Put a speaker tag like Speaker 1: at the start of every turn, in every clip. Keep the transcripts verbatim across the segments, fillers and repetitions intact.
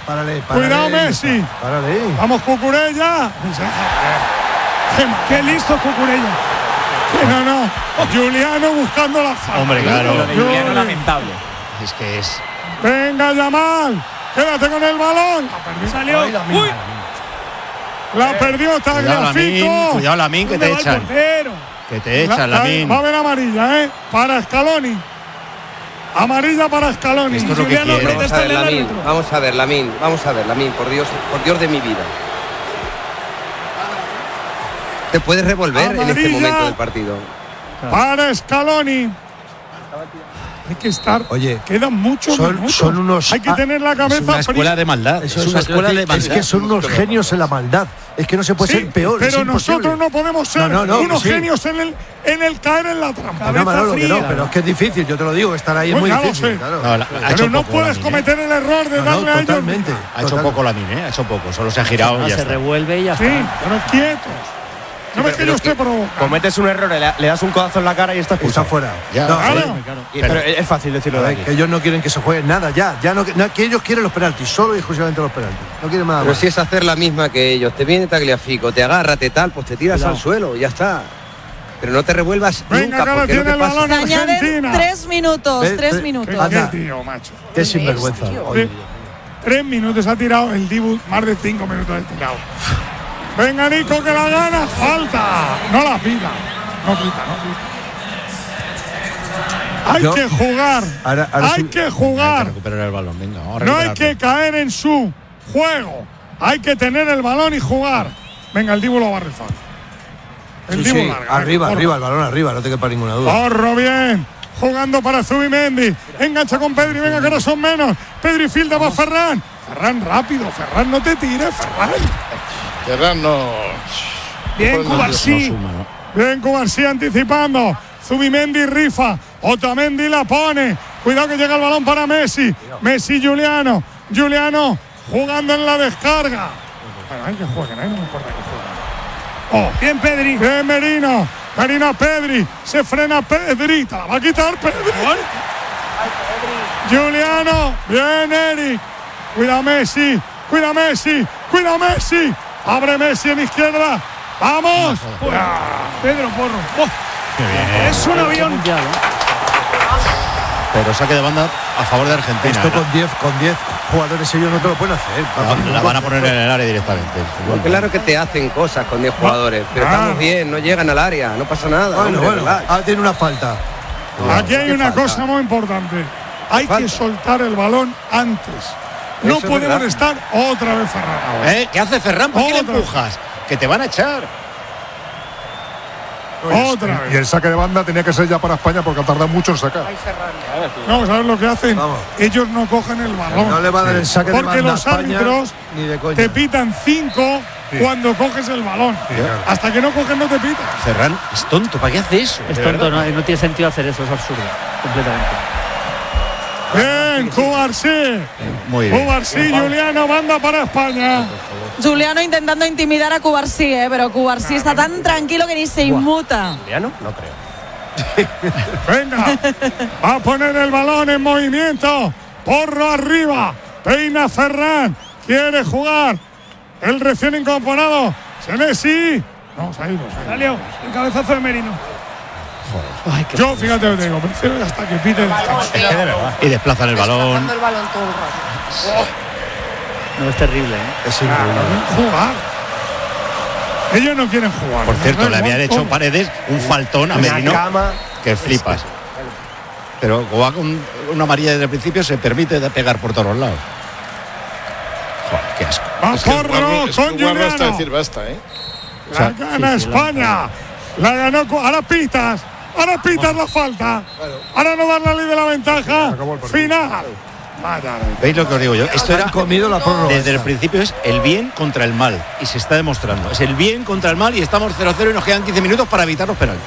Speaker 1: Párale, párale.
Speaker 2: Cuidado Messi.
Speaker 1: Párale.
Speaker 2: Vamos Cucurella. Qué, qué listo Cucurella. Que no, no. Juliano buscando la falta.
Speaker 3: Hombre, claro.
Speaker 4: Lo de Juliano lamentable.
Speaker 3: Es que es.
Speaker 2: Venga, Yamal. Quédate con el balón.
Speaker 4: Salió.
Speaker 2: Uy. La perdió Tagliafico.
Speaker 3: Cuidado, Lamine, que te echan. Que te echan, Lamine.
Speaker 2: Va a haber amarilla, ¿eh? Para Scaloni. Amarilla para Scaloni.
Speaker 3: Esto es lo que
Speaker 2: Juliano,
Speaker 3: quiere.
Speaker 5: Vamos a ver, Lamine, vamos a ver, Lamine, vamos a ver, Lamine, por Dios, por Dios de mi vida. Te puedes revolver
Speaker 2: Amarilla.
Speaker 5: en este momento del partido.
Speaker 2: Para Scaloni. Hay que estar.
Speaker 1: Oye,
Speaker 2: quedan muchos
Speaker 1: son,
Speaker 2: minutos.
Speaker 1: son unos.
Speaker 2: Hay que tener la cabeza.
Speaker 3: Es una escuela
Speaker 2: fría.
Speaker 3: de maldad.
Speaker 1: Eso
Speaker 3: es una escuela de maldad.
Speaker 1: Es que son unos genios en la maldad. Es que no se puede
Speaker 2: Sí,
Speaker 1: ser peor.
Speaker 2: pero
Speaker 1: es
Speaker 2: nosotros no podemos ser
Speaker 1: No, no, no,
Speaker 2: unos
Speaker 1: sí.
Speaker 2: genios en el, en el caer en la trampa.
Speaker 1: No, Manolo, que no,
Speaker 2: fría.
Speaker 1: pero es que es difícil, yo te lo digo, estar ahí es
Speaker 2: Pues
Speaker 1: muy
Speaker 2: ya lo
Speaker 1: difícil.
Speaker 2: sé.
Speaker 1: Claro.
Speaker 3: No, la- ha
Speaker 2: Pero
Speaker 3: hecho
Speaker 2: no
Speaker 3: poco,
Speaker 2: puedes
Speaker 3: Lamine,
Speaker 2: cometer el error de
Speaker 1: No, no,
Speaker 2: darle a ellos.
Speaker 1: totalmente.
Speaker 3: Ha hecho
Speaker 1: Total.
Speaker 3: poco Lamine, ¿eh? Ha hecho poco. Solo se ha girado y ya
Speaker 4: se
Speaker 3: está.
Speaker 4: revuelve y ya
Speaker 2: Sí,
Speaker 4: está.
Speaker 2: pero quietos. No ves que yo esté provocando.
Speaker 6: Cometes un error, le, le das un codazo en la cara y estás
Speaker 1: Está
Speaker 6: expulsado.
Speaker 1: fuera.
Speaker 3: Ya,
Speaker 1: No,
Speaker 2: claro.
Speaker 1: oye,
Speaker 6: Y- Pero es fácil decirlo de
Speaker 1: a ver,
Speaker 6: aquí.
Speaker 1: que ellos no quieren que se juegue nada, ya. ya no, no, que ellos quieren los penaltis, solo y exclusivamente los penaltis. No quieren nada
Speaker 5: Pero
Speaker 1: más.
Speaker 5: si es hacer la misma que ellos, te viene Tagliafico, te agarra, te tal, pues te tiras
Speaker 4: Cuidado.
Speaker 5: al suelo, ya está. Pero no te revuelvas
Speaker 2: Venga,
Speaker 5: nunca,
Speaker 2: que ahora
Speaker 5: porque lo
Speaker 2: tiene
Speaker 5: que
Speaker 2: el
Speaker 5: pasa.
Speaker 2: balón
Speaker 7: Se añaden
Speaker 2: Argentina.
Speaker 7: tres minutos,
Speaker 1: Ve,
Speaker 7: tres
Speaker 1: ve,
Speaker 7: minutos.
Speaker 2: ¿Qué,
Speaker 1: Anda.
Speaker 2: qué tío, macho?
Speaker 1: Qué sinvergüenza.
Speaker 2: Sí,
Speaker 1: Oye.
Speaker 2: tres minutos ha tirado el Dibu, más de cinco minutos ha tirado. Venga, Nico, que la gana. Falta. No la pita. No pita, no pita. Hay
Speaker 1: Yo-
Speaker 2: que jugar.
Speaker 1: Ahora- ahora
Speaker 2: hay
Speaker 1: sí-
Speaker 2: que
Speaker 3: Hay que
Speaker 2: jugar.
Speaker 3: recuperar el balón, venga. Vamos a
Speaker 2: No hay
Speaker 3: recuperarlo.
Speaker 2: que caer en su juego. Hay que tener el balón y jugar. Venga, el Dibu lo va a rifar. El
Speaker 1: Sí,
Speaker 2: Dibu
Speaker 1: sí,
Speaker 2: larga.
Speaker 1: arriba,
Speaker 2: venga,
Speaker 1: arriba, el balón arriba, no te quepa ninguna duda.
Speaker 2: Porro bien, jugando para Zubimendi, engancha con Pedri, venga que ahora son menos, Pedri filda para Ferran, Ferran rápido, Ferran no te tires, Ferran.
Speaker 8: Ferran no.
Speaker 2: Bien,
Speaker 8: No
Speaker 2: Cubarsí,
Speaker 3: suma, ¿no?
Speaker 2: bien Cubarsí anticipando, Zubimendi rifa, Otamendi la pone, cuidado que llega el balón para Messi, Messi Juliano, Juliano jugando en la descarga. Bueno, hay que jueguen, ahí no me importa que jueguen. Oh, bien Pedri, bien Merino, Merino a Pedri, se frena Pedri, te la va a quitar Pedri. Juliano, bien Eric, cuida Messi, cuida Messi, cuida Messi, abre Messi en izquierda, vamos. Pedro Porro, oh, es un avión.
Speaker 4: Mundial, ¿eh?
Speaker 3: Pero saque de banda a favor de Argentina.
Speaker 1: Esto con diez con diez jugadores ellos no te lo pueden hacer.
Speaker 3: La, la van a poner en el área directamente.
Speaker 5: Claro que te hacen cosas con diez jugadores, pero
Speaker 2: Ah.
Speaker 5: estamos bien, no llegan al área, no pasa nada.
Speaker 1: Bueno,
Speaker 5: hombre,
Speaker 1: bueno,
Speaker 5: relax.
Speaker 1: ahora tiene una falta.
Speaker 2: Aquí hay
Speaker 5: ¿Qué
Speaker 2: una
Speaker 5: falta?
Speaker 2: cosa muy importante, hay
Speaker 5: falta?
Speaker 2: que soltar el balón antes. No
Speaker 5: Eso es
Speaker 2: podemos
Speaker 5: verdad.
Speaker 2: estar otra vez Ferran. ahora.
Speaker 3: ¿Eh? ¿Qué hace Ferran? ¿Por qué le
Speaker 2: Otra.
Speaker 3: empujas? Que te van a echar.
Speaker 2: Otra
Speaker 8: Y
Speaker 2: vez.
Speaker 8: el saque de banda tenía que ser ya para España porque ha tardado mucho en sacar.
Speaker 2: No, ¿sabes lo que hacen?
Speaker 1: Vamos.
Speaker 2: Ellos no cogen el balón.
Speaker 1: No le va a dar el saque de
Speaker 2: Porque
Speaker 1: banda a
Speaker 2: los
Speaker 1: España,
Speaker 2: árbitros
Speaker 1: ni de coña.
Speaker 2: te pitan cinco cuando coges el balón. Hasta que no coges no te pitan.
Speaker 3: Ferran es tonto. ¿Para qué hace eso?
Speaker 4: Es
Speaker 3: De
Speaker 4: tonto,
Speaker 3: verdad.
Speaker 4: no, no tiene sentido hacer eso, es absurdo. Completamente.
Speaker 2: Bien, Cubarsí.
Speaker 3: Muy bien.
Speaker 2: Cubarsí, Juliano, manda para España.
Speaker 7: Juliano intentando intimidar a Cubarsí, ¿eh? Pero Cubarsí está tan tranquilo que ni se inmuta.
Speaker 6: ¿Juliano? No creo.
Speaker 2: Venga, va a poner el balón en movimiento. Porro arriba. Peina Ferran. Quiere jugar. El recién incorporado. Senesi. No, se ha ido. Salió. El cabezazo de Merino.
Speaker 4: Ay, qué
Speaker 2: Yo, fíjate, lo que te digo. Prefiero hasta que pite el descanso.
Speaker 3: Es que de verdad. Y desplazan el balón.
Speaker 7: el balón todo el rato.
Speaker 4: No, es terrible, ¿eh?
Speaker 1: Es increíble.
Speaker 2: Jugar. Ellos no quieren jugar.
Speaker 3: Por cierto,
Speaker 2: No,
Speaker 3: le
Speaker 2: no,
Speaker 3: habían
Speaker 2: no,
Speaker 3: hecho
Speaker 2: no.
Speaker 3: Paredes un faltón a
Speaker 6: Una
Speaker 3: Merino
Speaker 6: cama.
Speaker 3: que flipas. Pero como va con una amarilla desde el principio, se permite de pegar por todos lados. Joder, qué asco.
Speaker 2: Va
Speaker 8: Es que
Speaker 2: Porro
Speaker 8: Guarro- es que
Speaker 2: con
Speaker 8: Guarro hasta
Speaker 2: Juliano.
Speaker 8: decir basta, ¿eh?
Speaker 2: La gana
Speaker 4: sí, sí, la-
Speaker 2: España. La ganó. Cu- Ahora pitas. Ahora pitas la falta. Ahora no dar la ley de la ventaja.
Speaker 8: acabó el partido.
Speaker 2: Final. Vaya.
Speaker 3: ¿Veis lo que os digo yo? Esto era
Speaker 1: Han comido la prórroga.
Speaker 3: desde el principio es el bien contra el mal y se está demostrando. Es el bien contra el mal y estamos cero cero y nos quedan quince minutos para evitar los penaltis.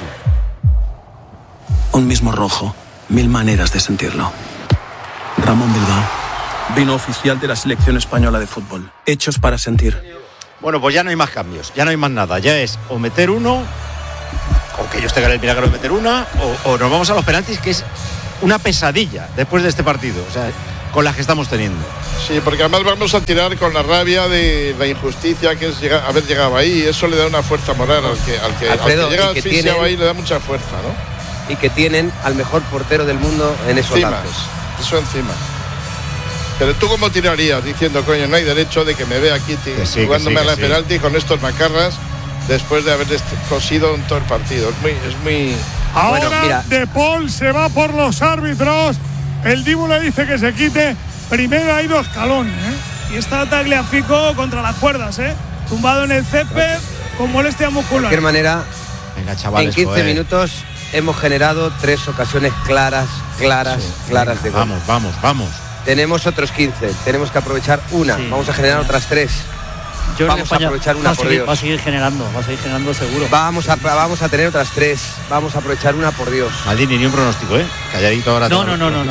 Speaker 9: Un mismo rojo, mil maneras de sentirlo. Ramón Bilbao, vino oficial de la selección española de fútbol. Hechos para sentir.
Speaker 3: Bueno, pues ya no hay más cambios, ya no hay más nada. Ya es o meter uno, o que ellos tengan el milagro de meter una, o, o nos vamos a los penaltis, que es una pesadilla después de este partido. O sea, con las que estamos teniendo.
Speaker 8: Sí, porque además vamos a tirar con la rabia de la injusticia que es llegar, haber llegado ahí. Eso le da una fuerza moral al que, al que,
Speaker 5: Alfredo,
Speaker 8: al que llega
Speaker 5: y que
Speaker 8: asfixiado
Speaker 5: tienen-
Speaker 8: ahí, le da mucha fuerza, ¿no?
Speaker 5: Y que tienen al mejor portero del mundo en esos
Speaker 8: Encima,
Speaker 5: lances.
Speaker 8: eso encima. Pero tú cómo tirarías diciendo, coño, no hay derecho de que me vea aquí ti-
Speaker 3: Que sí, que
Speaker 8: jugándome
Speaker 3: sí,
Speaker 8: a
Speaker 3: que
Speaker 8: la
Speaker 3: sí.
Speaker 8: penalti con estos macarras después de haber est- cosido en todo el partido. Es muy, es muy.
Speaker 2: Ahora
Speaker 5: Bueno, mira.
Speaker 2: De Paul se va por los árbitros. El Dibu le dice que se quite. Primero ha ido escalón, ¿eh?
Speaker 10: Y está Tagliafico contra las cuerdas, ¿eh? Tumbado en el césped con molestia
Speaker 5: De
Speaker 10: muscular.
Speaker 5: cualquier manera,
Speaker 3: Venga, chavales.
Speaker 5: en quince
Speaker 3: joder.
Speaker 5: minutos hemos generado tres ocasiones claras, claras,
Speaker 3: Sí,
Speaker 5: claras
Speaker 3: venga,
Speaker 5: de gol.
Speaker 3: Vamos, vamos, vamos.
Speaker 5: Tenemos otros quince, tenemos que aprovechar una,
Speaker 4: Sí.
Speaker 5: vamos a generar otras tres.
Speaker 4: Yo creo
Speaker 5: Vamos
Speaker 4: que
Speaker 5: a
Speaker 4: España
Speaker 5: aprovechar una,
Speaker 4: va a
Speaker 5: por
Speaker 4: seguir,
Speaker 5: Dios.
Speaker 4: va a seguir generando, va a seguir generando seguro.
Speaker 5: Vamos a, vamos a tener otras tres, vamos a aprovechar una, por Dios.
Speaker 3: Maldini, ni un pronóstico, ¿eh? Calladito ahora.
Speaker 4: No,
Speaker 3: tengo-
Speaker 4: no, no, no, no.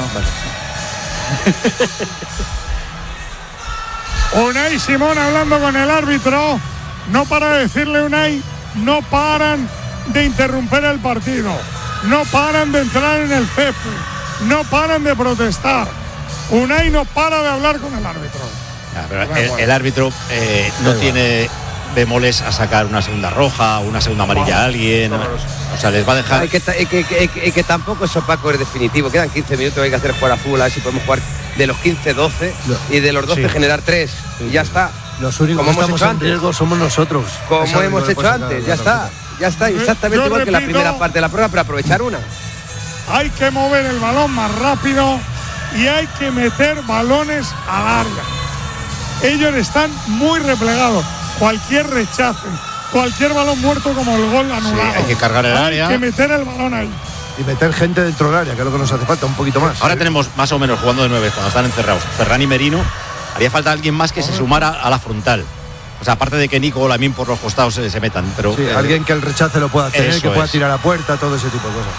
Speaker 2: Unai Simón hablando con el árbitro. No para de decirle Unai, no paran de interrumpir el partido. No paran de entrar en el césped. No paran de protestar. Unai no para de hablar con el árbitro.
Speaker 3: Ah, pero el, el árbitro eh, no tiene bemoles a sacar una segunda roja, una segunda amarilla a alguien. O sea, les va a dejar.
Speaker 5: Hay que, ta- hay que, hay que- hay que tampoco eso, Paco, es definitivo. Quedan quince minutos, hay que hacer jugar a fútbol, a ver si podemos jugar de los quince, doce y de los doce
Speaker 1: Sí.
Speaker 5: generar tres. Y ya está.
Speaker 1: Los únicos
Speaker 5: Como
Speaker 1: que
Speaker 5: hemos
Speaker 1: estamos
Speaker 5: hecho
Speaker 1: en
Speaker 5: antes.
Speaker 1: riesgo somos nosotros.
Speaker 5: Como
Speaker 1: Eso
Speaker 5: hemos
Speaker 1: no le
Speaker 5: hecho
Speaker 1: puede sacar
Speaker 5: antes,
Speaker 1: la
Speaker 5: ya está.
Speaker 1: tarjeta.
Speaker 5: Ya está,
Speaker 2: Yo-
Speaker 5: exactamente
Speaker 2: yo
Speaker 5: igual que la
Speaker 2: repito-
Speaker 5: primera parte de la prueba, pero aprovechar una.
Speaker 2: Hay que mover el balón más rápido y hay que meter balones al área. Ellos están muy replegados. Cualquier rechace, cualquier balón muerto como el gol anulado.
Speaker 3: hay que cargar el área.
Speaker 2: Hay que meter el balón ahí.
Speaker 1: Y meter gente dentro del área, que es lo que nos hace falta, un poquito más.
Speaker 3: Ahora tenemos más o menos jugando de nueve cuando están encerrados Ferran y Merino. Haría falta alguien más que se sumara a la frontal. O sea, aparte de que Nico o Lamín por los costados se, se metan. Pero
Speaker 1: Sí,
Speaker 3: eh,
Speaker 1: alguien que el rechace lo pueda tener,
Speaker 3: eso
Speaker 1: que pueda
Speaker 3: es.
Speaker 1: tirar a puerta, todo ese tipo de cosas.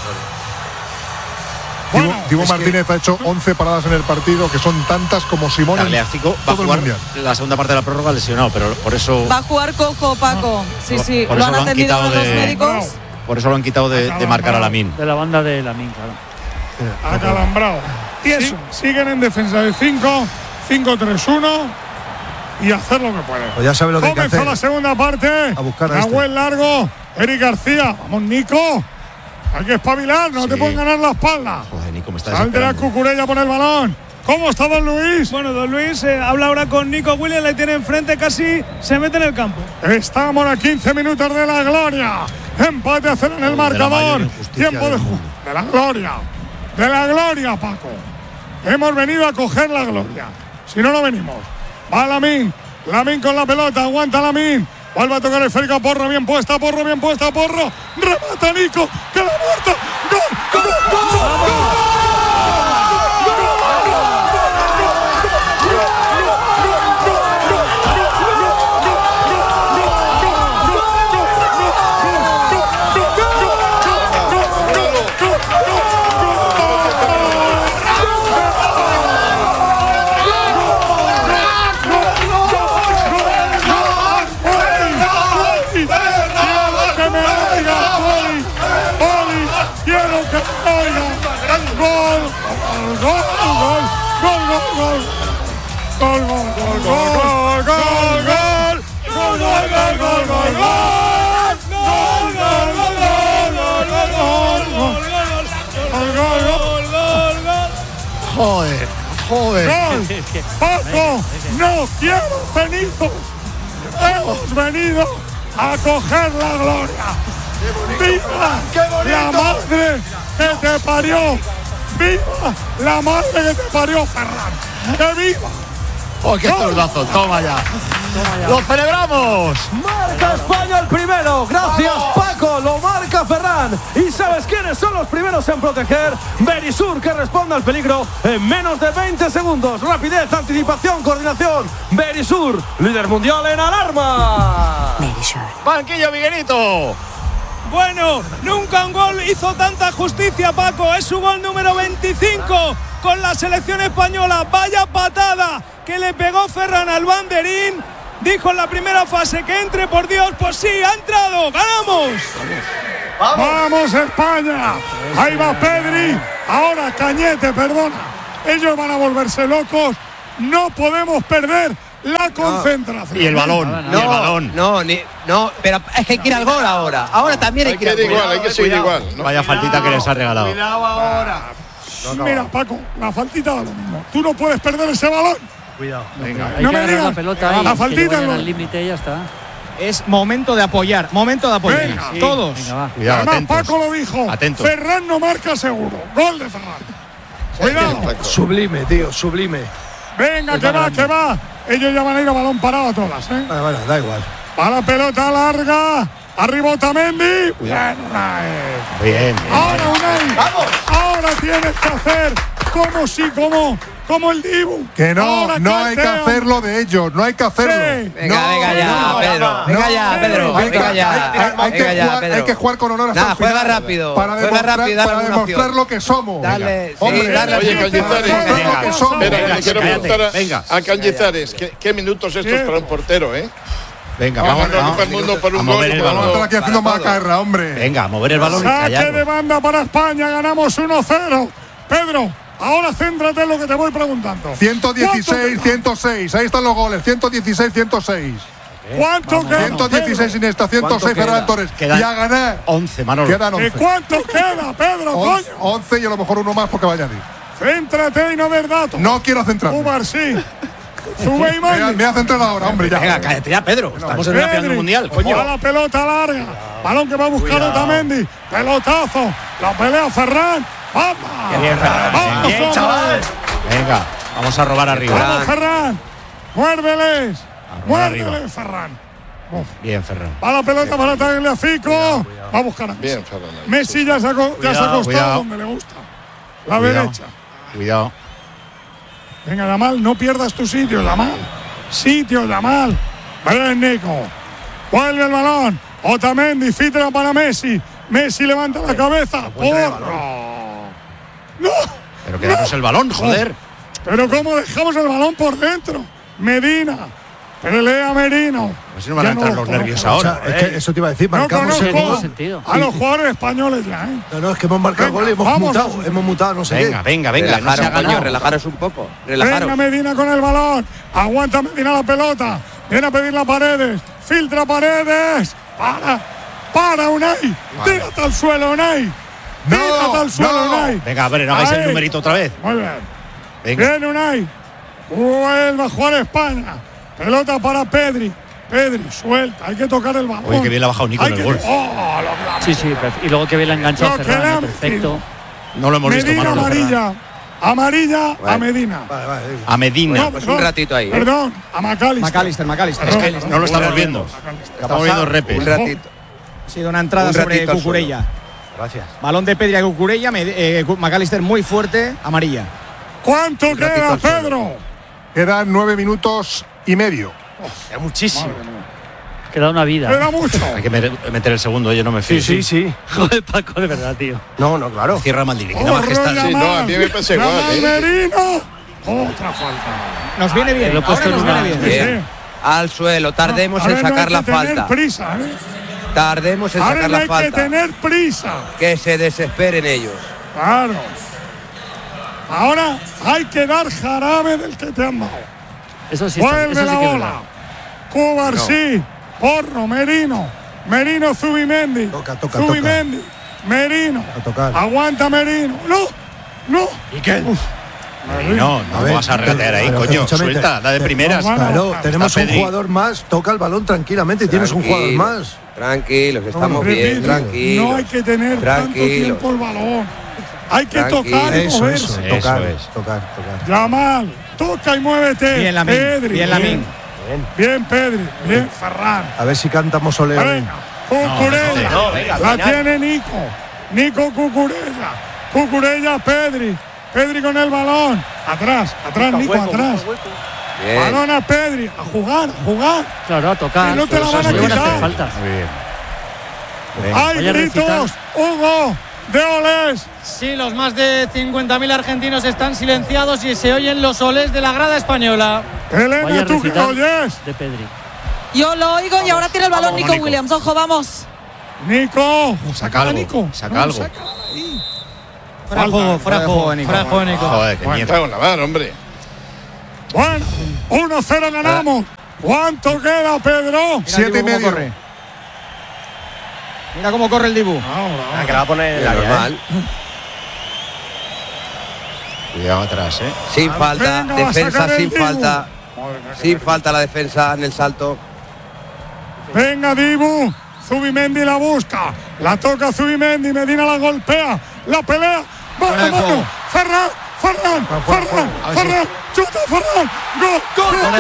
Speaker 2: Bueno,
Speaker 8: Dibu, Dibu
Speaker 1: es
Speaker 8: Martínez ha hecho once paradas en el partido, que son tantas como Simón en
Speaker 3: Tagliafico va a
Speaker 8: todo el
Speaker 3: jugar
Speaker 8: mundial.
Speaker 3: la segunda parte de la prórroga lesionado, pero por eso
Speaker 7: Va a jugar Coco, Paco. Sí, sí,
Speaker 3: Por
Speaker 7: lo
Speaker 3: eso
Speaker 7: han
Speaker 3: lo han
Speaker 7: atendido
Speaker 3: quitado
Speaker 7: los
Speaker 3: de-
Speaker 7: médicos.
Speaker 3: por eso lo han quitado de, de marcar a Lamín.
Speaker 4: De la banda de Lamín, claro.
Speaker 2: acalambrado.
Speaker 10: Tieso.
Speaker 2: Sí, siguen en defensa de cinco, cinco tres uno y hacer lo que pueden.
Speaker 1: Pues ya sabe lo que hay que
Speaker 2: Comenzó
Speaker 1: hacer.
Speaker 2: la segunda parte.
Speaker 1: A buscar a este.
Speaker 2: Nahuel largo. Eric García. Vamos, Nico. Hay que espabilar, no
Speaker 3: Sí.
Speaker 2: te pueden ganar la espalda.
Speaker 3: Joder, Nico, me está
Speaker 2: Sal de la
Speaker 3: desesperando.
Speaker 2: Cucurella por el balón. ¿Cómo está Don Luis?
Speaker 10: Bueno, Don Luis eh, habla ahora con Nico Williams, le tiene enfrente, casi se mete en el campo.
Speaker 2: Estamos a quince minutos de la gloria. Empate a cero en el
Speaker 3: De la mayor
Speaker 2: marcador.
Speaker 3: injusticia
Speaker 2: Tiempo de
Speaker 3: del
Speaker 2: ju-
Speaker 3: mundo.
Speaker 2: de la gloria. De la gloria, Paco. Hemos venido a coger la gloria. Si no, no venimos. Va Lamín. Lamín con la pelota. Aguanta Lamín. Vuelve a tocar el esférico a Porro. Bien puesta, Porro. Bien puesta, Porro. Remata Nico. Que la muerta. ¡Gol! ¡Gol! ¡Gol! ¡Gol! Que me oiga, Poli. Poli, quiero que me oiga. Gol, gol, gol, gol, gol, gol, gol, gol, gol, gol, gol, gol, gol, gol, gol, gol, gol, gol, gol.
Speaker 1: Joder, joder.
Speaker 2: ¡Gol! ¡Paco! ¡No quiero Benito! ¡Hemos venido a coger la gloria! ¡Viva la madre que te parió! ¡Viva la madre que te parió, Ferran! ¡Que viva!
Speaker 3: ¡Oh, qué zurdazo! Toma ya. ¡Lo celebramos!
Speaker 11: Marca España el primero, gracias Paco, lo marca Ferran. ¿Y sabes quiénes son los primeros en proteger? Berisur, que responde al peligro en menos de veinte segundos. Rapidez, anticipación, coordinación. Berisur, líder mundial en alarma.
Speaker 3: ¡Banquillo, Miguelito!
Speaker 10: Bueno, nunca un gol hizo tanta justicia, Paco. Es su gol número veinticinco con la selección española. Vaya patada que le pegó Ferran al banderín. Dijo en la primera fase que entre, por Dios. Pues sí, ha entrado. ¡Ganamos!
Speaker 2: ¡Vamos, España! Ahí va Pedri. Ahora Cañete, perdona. Ellos van a volverse locos. No podemos perder la concentración.
Speaker 3: Y el balón,
Speaker 5: No,
Speaker 3: y el balón.
Speaker 5: no, ni, no, pero es que hay que ir al gol ahora. Ahora también hay,
Speaker 8: Hay
Speaker 5: que ir
Speaker 8: que
Speaker 5: al
Speaker 8: ir
Speaker 5: gol.
Speaker 8: igual, hay que seguir igual. ¿no?
Speaker 3: Vaya faltita que les ha regalado.
Speaker 2: Cuidado ahora. Mira, Paco, la faltita da lo mismo. Tú no puedes perder ese balón.
Speaker 1: Cuidado.
Speaker 3: Venga.
Speaker 4: Hay
Speaker 2: No
Speaker 4: que
Speaker 2: me
Speaker 4: agarrar
Speaker 2: digas.
Speaker 4: la pelota
Speaker 2: La
Speaker 4: y que
Speaker 2: faltita
Speaker 4: vayan
Speaker 2: no.
Speaker 4: al límite y ya está.
Speaker 6: Es momento de apoyar, momento de apoyar.
Speaker 2: Venga.
Speaker 4: Sí,
Speaker 6: Todos.
Speaker 4: Venga, va.
Speaker 3: Cuidado,
Speaker 2: Además,
Speaker 3: atentos.
Speaker 2: Paco lo dijo.
Speaker 3: Atentos.
Speaker 2: Ferran no marca seguro. Gol de Ferran. Cuidado.
Speaker 1: Sublime, tío, sublime.
Speaker 2: Venga, que va, que va. Ellos ya van a ir a balón parado a todas, ¿eh?
Speaker 1: Bueno, bueno, da igual.
Speaker 2: Va la pelota larga. Arriba Otamendi. Bien, Unai.
Speaker 3: Bien.
Speaker 2: Ahora Unai. Ahora tienes que hacer como si, como, como el Dibu.
Speaker 12: Que no,
Speaker 2: Ahora
Speaker 12: no hay que
Speaker 2: cantean.
Speaker 12: hacerlo de ellos, no hay que hacerlo.
Speaker 2: Sí.
Speaker 5: Venga,
Speaker 12: No,
Speaker 5: venga ya,
Speaker 12: no,
Speaker 5: Pedro.
Speaker 12: no,
Speaker 5: Venga
Speaker 12: no,
Speaker 5: ya, Pedro.
Speaker 12: hay que-
Speaker 5: Venga ya.
Speaker 12: hay- hay que
Speaker 5: Venga ya,
Speaker 12: jugar-
Speaker 5: Pedro.
Speaker 12: hay que jugar con honor hasta
Speaker 5: Nada,
Speaker 12: el final.
Speaker 5: juega rápido.
Speaker 12: Para
Speaker 5: Juega
Speaker 12: demostrar,
Speaker 5: rápido y dale
Speaker 12: para
Speaker 5: una
Speaker 12: demostrar
Speaker 5: opción.
Speaker 12: lo que somos.
Speaker 5: Dale, sí,
Speaker 12: Hombre,
Speaker 5: dale
Speaker 8: Oye,
Speaker 5: opción.
Speaker 8: Cañizares,
Speaker 2: Venga,
Speaker 12: lo que somos.
Speaker 8: espera,
Speaker 3: Venga,
Speaker 8: le quiero
Speaker 3: cállate,
Speaker 8: preguntar a,
Speaker 3: venga.
Speaker 8: a Cañizares, ¿qué, qué minutos estos
Speaker 2: Bien.
Speaker 8: para un portero, eh?
Speaker 3: Venga,
Speaker 8: Vamos,
Speaker 3: vamos,
Speaker 8: no
Speaker 3: vamos.
Speaker 8: todo el mundo por
Speaker 3: A
Speaker 8: un
Speaker 3: mover
Speaker 8: gol.
Speaker 3: el
Speaker 8: por
Speaker 3: balón.
Speaker 8: otro.
Speaker 12: Están aquí haciendo macarra, hombre.
Speaker 3: Venga, a mover el balón y
Speaker 2: Saque de
Speaker 3: callarnos.
Speaker 2: banda para España. Ganamos uno cero. Pedro, ahora céntrate en lo que te voy preguntando.
Speaker 12: ciento dieciséis,
Speaker 2: ¿Cuánto
Speaker 12: ciento seis. Ahí están los goles. ciento dieciséis, ciento seis.
Speaker 2: queda? ¿Cuánto queda?
Speaker 12: ciento dieciséis
Speaker 2: Pedro?
Speaker 12: Iniesta, ciento seis Ferran Torres.
Speaker 3: Quedan
Speaker 12: Y a ganar.
Speaker 3: once, Manolo.
Speaker 12: Quedan
Speaker 2: ¿Y
Speaker 12: once.
Speaker 2: cuánto queda, Pedro?
Speaker 12: once,
Speaker 2: Coño.
Speaker 12: once y a lo mejor uno más porque va a añadir.
Speaker 2: Céntrate y no des datos.
Speaker 12: No quiero centrarme.
Speaker 2: Ubar sí.
Speaker 12: Me,
Speaker 2: Zubeiman.
Speaker 12: me voy a centrar ahora, hombre, ya.
Speaker 3: Venga, cállate ya, Pedro. Estamos en una final del mundial,
Speaker 2: Va
Speaker 3: coño.
Speaker 2: la pelota larga. Balón que va a buscar Otamendi. Pelotazo. La pelea Ferran. ¡Vamos!
Speaker 6: Bien, Ferran.
Speaker 2: ¡Vamos,
Speaker 6: Bien,
Speaker 2: hombre!
Speaker 6: chaval.
Speaker 3: Venga, vamos a robar arriba.
Speaker 2: ¡Vamos, Ferran! ¡Muérdeles!
Speaker 3: robar arriba.
Speaker 2: ¡Muérdeles, Ferran!
Speaker 3: Bien, Ferran.
Speaker 2: Va la pelota para Tagliafico. Va a buscar a Messi.
Speaker 8: Bien, Ferran.
Speaker 2: Messi ya se ha, co- ya se ha
Speaker 3: Cuidado,
Speaker 2: acostado
Speaker 3: cuidado.
Speaker 2: donde le gusta. La
Speaker 3: Cuidado.
Speaker 2: derecha.
Speaker 3: Cuidado.
Speaker 2: Venga, Yamal, no pierdas tu sitio, Yamal. Sitio, Yamal. Ven, Nico. Vuelve el balón. Otamendi, filtra para Messi. Messi levanta la cabeza. ¡Porro! ¡No!
Speaker 3: Pero quedamos el balón, joder.
Speaker 2: Pero ¿cómo dejamos el balón por dentro? Medina. Pelea Merino.
Speaker 3: A ver si nos van a
Speaker 2: Ya no
Speaker 3: entrar
Speaker 2: lo
Speaker 3: los
Speaker 2: conozco.
Speaker 3: nervios
Speaker 1: O
Speaker 3: ahora.
Speaker 1: sea, es que eso te iba a decir,
Speaker 2: No
Speaker 1: marcamos el
Speaker 2: conozco
Speaker 1: gol.
Speaker 4: sentido.
Speaker 2: a los jugadores españoles ya, ¿eh?
Speaker 1: No, no, es que hemos marcado
Speaker 2: Venga,
Speaker 1: gol y hemos
Speaker 2: vamos.
Speaker 1: mutado, hemos mutado, no sé
Speaker 3: Venga,
Speaker 1: qué.
Speaker 3: venga, venga. No se
Speaker 5: Relajaros,
Speaker 3: ha
Speaker 5: coño,
Speaker 3: ganado.
Speaker 5: relajaros un poco.
Speaker 2: Venga
Speaker 5: Relajaros.
Speaker 2: Medina con el balón. Aguanta Medina la pelota. Viene a pedir la Paredes. Filtra Paredes. Para. Para Unai. Tírate al suelo, Unai. Tírate al suelo,
Speaker 12: no.
Speaker 2: Unai.
Speaker 3: Venga, a ver, no hagáis
Speaker 2: Ahí.
Speaker 3: el numerito otra vez.
Speaker 2: Muy bien.
Speaker 3: Venga.
Speaker 2: Viene Unai. Vuelve a jugar España. Pelota para Pedri. Pedri, suelta. Hay que tocar el balón.
Speaker 3: Oye, que bien le ha bajado Nico
Speaker 2: Hay
Speaker 3: en el
Speaker 2: que-
Speaker 3: gol.
Speaker 2: Oh, lo que la-
Speaker 4: Sí, sí, perf- y luego que bien la enganchó
Speaker 2: Lo que
Speaker 4: Ferran,
Speaker 2: le
Speaker 4: eh,
Speaker 2: han
Speaker 4: perfecto.
Speaker 3: No lo hemos visto,
Speaker 2: Medina
Speaker 3: Manolo.
Speaker 2: amarilla. Amarilla a
Speaker 5: Bueno.
Speaker 2: Medina.
Speaker 1: Vale, vale, venga.
Speaker 3: A Medina.
Speaker 2: No,
Speaker 5: Pues
Speaker 2: perdón,
Speaker 5: un ratito ahí, ¿eh?
Speaker 2: Perdón, a McAllister.
Speaker 6: McAllister, McAllister.
Speaker 3: Es
Speaker 2: Perdón,
Speaker 3: que
Speaker 2: perdón.
Speaker 3: no lo estamos viendo. Estamos viendo repes.
Speaker 5: Un ratito.
Speaker 6: Ha sido una entrada
Speaker 5: Un
Speaker 6: sobre
Speaker 5: ratito al
Speaker 6: Cucurella.
Speaker 1: Gracias.
Speaker 6: Balón de Pedri a Cucurella. me- eh, Cu- McAllister muy fuerte. Amarilla.
Speaker 2: ¿Cuánto
Speaker 5: ratito
Speaker 2: queda,
Speaker 5: al suelo.
Speaker 2: Pedro?
Speaker 12: Quedan nueve minutos y medio.
Speaker 1: Es muchísimo.
Speaker 4: Queda una vida.
Speaker 2: Queda mucho.
Speaker 3: Hay que mer- meter el segundo, yo no me fío.
Speaker 1: Sí, sí, sí.
Speaker 4: Joder, Paco, de verdad, tío.
Speaker 1: No, no, claro.
Speaker 3: Cierra Maldini, que nada más que
Speaker 2: Corro,
Speaker 3: está.
Speaker 8: Sí, no, a mí me pasa igual,
Speaker 2: Yamal
Speaker 8: ¿eh?
Speaker 2: Merino. Otra falta.
Speaker 6: Nos viene bien.
Speaker 4: lo he puesto
Speaker 6: Ahora nos
Speaker 4: en una-
Speaker 6: viene bien.
Speaker 5: Bien. Al suelo. Tardemos
Speaker 2: Ahora
Speaker 5: en
Speaker 2: no hay
Speaker 5: sacar
Speaker 2: que
Speaker 5: la
Speaker 2: tener
Speaker 5: falta.
Speaker 2: prisa, ¿eh?
Speaker 5: Tardemos en
Speaker 2: Ahora
Speaker 5: sacar
Speaker 2: no
Speaker 5: la
Speaker 2: hay que
Speaker 5: falta.
Speaker 2: tener prisa.
Speaker 5: Que se desesperen ellos.
Speaker 2: Claro. Ahora hay que dar jarabe del que te han dado.
Speaker 4: Eso sí, está,
Speaker 2: Vuelve
Speaker 4: eso sí
Speaker 2: la
Speaker 4: que es
Speaker 2: bola.
Speaker 4: verdad.
Speaker 2: Cubarsí. Porro, Merino. Merino, Zubimendi.
Speaker 1: Toca, toca,
Speaker 2: Zubimendi. Merino.
Speaker 1: A tocar.
Speaker 2: Aguanta Merino. No, no.
Speaker 3: ¿Y qué? No, no
Speaker 1: A ver,
Speaker 3: vas a regatear ahí,
Speaker 1: pero,
Speaker 3: coño.
Speaker 1: escúchame,
Speaker 3: Suelta, da de
Speaker 1: te-
Speaker 3: primeras.
Speaker 2: no,
Speaker 1: Claro,
Speaker 2: Está
Speaker 1: tenemos un
Speaker 3: Pedri.
Speaker 1: jugador más, toca el balón tranquilamente y tienes un jugador
Speaker 5: Tranquilos,
Speaker 1: más.
Speaker 5: Tranquilos, estamos
Speaker 2: Repito,
Speaker 5: bien, tranquilos.
Speaker 2: No hay que tener tanto
Speaker 5: Tranquilos.
Speaker 2: tiempo el balón. Hay que
Speaker 5: Tranquilos.
Speaker 2: tocar y
Speaker 1: Eso,
Speaker 2: moverse.
Speaker 1: eso,
Speaker 3: Eso
Speaker 1: tocar,
Speaker 3: es.
Speaker 1: tocar, tocar.
Speaker 2: Yamal, toca y muévete.
Speaker 6: Bien, Lamine.
Speaker 2: Pedri,
Speaker 6: Bien, Lamine.
Speaker 2: Bien, Pedri. Bien, Ferran.
Speaker 1: A ver si cantamos ole, ole.
Speaker 2: Venga, Cucurella.
Speaker 3: No,
Speaker 2: La tiene Nico. Nico Cucurella. Cucurella, Pedri. Pedri con el balón. Atrás, atrás, Nico, atrás.
Speaker 5: Bien.
Speaker 2: Balón a Pedri. A jugar, a jugar.
Speaker 4: Claro, a tocar.
Speaker 2: Que no te la
Speaker 4: Eso
Speaker 2: van a
Speaker 4: sí, van
Speaker 2: quitar.
Speaker 4: hacer faltas.
Speaker 3: Muy bien. Venga.
Speaker 2: Hay
Speaker 4: Vaya
Speaker 2: gritos.
Speaker 4: recital.
Speaker 2: Hugo de Oles.
Speaker 10: Sí, los más de cincuenta mil argentinos están silenciados y se oyen los olés de la grada española.
Speaker 2: Elena,
Speaker 4: Vaya
Speaker 2: tú que
Speaker 4: recital
Speaker 2: oyes.
Speaker 4: de Pedri.
Speaker 7: Yo lo oigo y ahora tiene el balón
Speaker 3: Vamos,
Speaker 7: Nico
Speaker 3: Nico.
Speaker 7: Williams. Ojo, vamos.
Speaker 2: Nico.
Speaker 3: Saca algo,
Speaker 2: Nico.
Speaker 3: saca
Speaker 2: No,
Speaker 3: algo.
Speaker 2: sácala ahí.
Speaker 6: Fuera de juego, fuera de juego, Nico. Fuera de juego, Nico.
Speaker 3: Joder, qué mierda.
Speaker 8: Cago en la mar, hombre.
Speaker 2: Bueno, uno cero ganamos. ¿Cuánto queda, Pedro?
Speaker 12: Siete y medio.
Speaker 6: Corre. Mira cómo corre el Dibu.
Speaker 5: Ah, que la va a poner en la normal.
Speaker 3: Cuidado atrás, ¿eh?
Speaker 5: Sin falta,
Speaker 2: Venga, va a
Speaker 5: defensa
Speaker 2: sacar el
Speaker 5: sin
Speaker 2: Dibu.
Speaker 5: falta. Sin falta la defensa en el salto.
Speaker 2: Venga, Dibu. Zubimendi la busca. La toca Zubimendi. Medina la golpea. La pelea.
Speaker 6: Fuera de
Speaker 2: ¡Vamos,
Speaker 6: juego.
Speaker 2: vamos! ¡Ferran! ¡Ferran! ¡Ferran! ¡Ferran! ¡Chuta, Ferran! ¡Gol! ¡Gol!
Speaker 6: Fuera de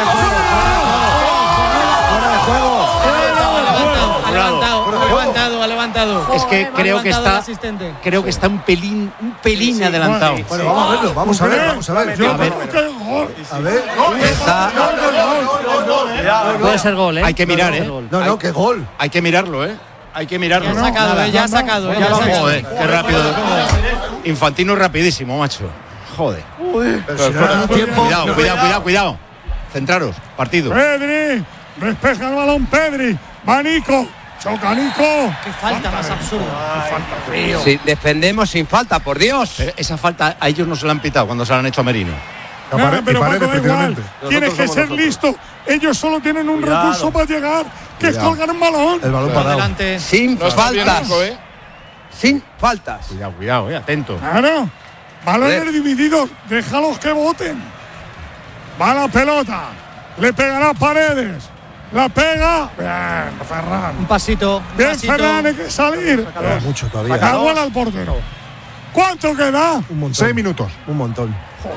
Speaker 6: juego. Ha levantado, ha levantado, ha levantado.
Speaker 3: Es que creo que
Speaker 6: levantado el
Speaker 3: está,
Speaker 6: asistente.
Speaker 3: creo que está un pelín, un pelín adelantado.
Speaker 1: Bueno, vamos a verlo, vamos a ver, vamos a ver.
Speaker 2: Yo
Speaker 3: A ver.
Speaker 2: creo que gol.
Speaker 1: A ver.
Speaker 5: Está
Speaker 4: Puede ser gol, ¿eh?
Speaker 3: Hay que mirar,
Speaker 4: Puede ser
Speaker 3: ¿eh?
Speaker 4: gol.
Speaker 1: No, no, qué gol.
Speaker 3: Hay que mirarlo, ¿eh? Hay que mirarlo.
Speaker 6: Ya ha sacado, eh, ya ha sacado, eh, ya ha sacado.
Speaker 3: Joder, qué rápido. Infantino rapidísimo, macho. Joder.
Speaker 1: Pero si no ha dado tiempo.
Speaker 3: Cuidado, cuidado, cuidado, cuidado. Centraros, partido.
Speaker 2: Pedri. Despeja el balón, Pedri. Va Nico. Choca Nico.
Speaker 6: Qué falta más absurda.
Speaker 5: Sí, defendemos sin falta, por Dios.
Speaker 3: Pero esa falta a ellos no se la han pitado cuando se la han hecho a Merino.
Speaker 12: A
Speaker 2: Nada,
Speaker 12: Paredes,
Speaker 2: pero
Speaker 12: y Paredes,
Speaker 2: Paco, da igual.
Speaker 12: precisamente.
Speaker 2: Tienes que ser listo. Ellos solo tienen un recurso para llegar, que es
Speaker 3: Cuidado.
Speaker 2: colgar un balón.
Speaker 1: El balón parado.
Speaker 6: Adelante.
Speaker 5: Sin
Speaker 8: No está bien,
Speaker 5: faltas.
Speaker 8: Nico, ¿eh?
Speaker 5: Sin faltas.
Speaker 3: Cuidado, cuidado, eh, atento.
Speaker 2: Claro. Balones
Speaker 5: Joder.
Speaker 2: divididos. Déjalos que voten. Va la pelota. Le pegará Paredes. La pega. Bien, Ferran.
Speaker 6: Un pasito. Un
Speaker 2: Bien,
Speaker 6: pasito.
Speaker 2: Ferran, hay que salir.
Speaker 1: Queda mucho todavía.
Speaker 2: Aguala al portero. ¿Cuánto queda?
Speaker 1: Un montón.
Speaker 12: Seis minutos.
Speaker 1: Un montón.